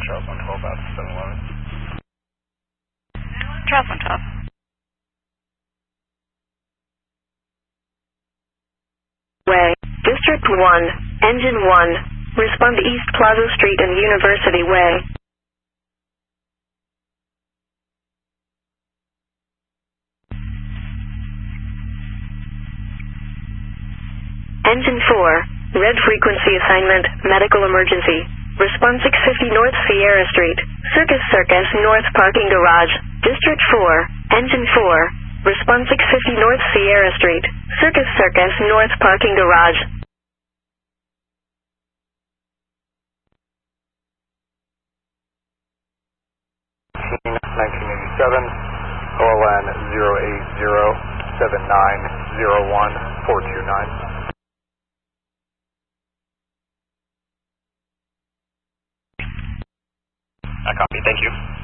Charles 112 out to 711. Charles 112. Way, District 1, Engine 1, respond to East Plaza Street and University Way. Engine 4, red frequency assignment, medical emergency. Respond 650 North Sierra Street, Circus North Parking Garage, District 4, Engine 4, respond 650 North Sierra Street, Circus North Parking Garage. 1987, OLN 0807901 429. I copy. Thank you.